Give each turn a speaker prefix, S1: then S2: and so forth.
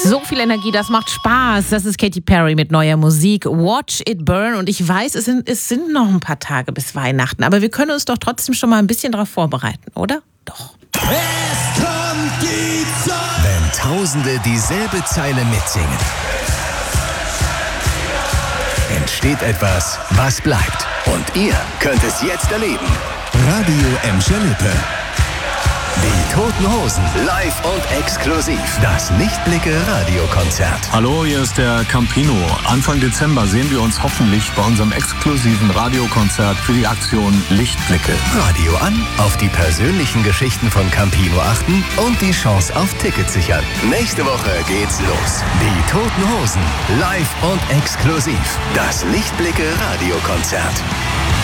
S1: So viel Energie, das macht Spaß. Das ist Katy Perry mit neuer Musik. Watch It Burn. Und ich weiß, es sind noch ein paar Tage bis Weihnachten. Aber wir können uns doch trotzdem schon mal ein bisschen darauf vorbereiten, oder? Doch.
S2: Es kommt die Zeit.
S3: Wenn Tausende dieselbe Zeile mitsingen, entsteht etwas, was bleibt. Und ihr könnt es jetzt erleben.
S2: Radio Emscher Lippe.
S3: Die Toten Hosen, live und exklusiv. Das Lichtblicke-Radiokonzert.
S4: Hallo, hier ist der Campino. Anfang Dezember sehen wir uns hoffentlich bei unserem exklusiven Radiokonzert für die Aktion Lichtblicke.
S3: Radio an, auf die persönlichen Geschichten von Campino achten und die Chance auf Tickets sichern. Nächste Woche geht's los. Die Toten Hosen, live und exklusiv. Das Lichtblicke-Radiokonzert.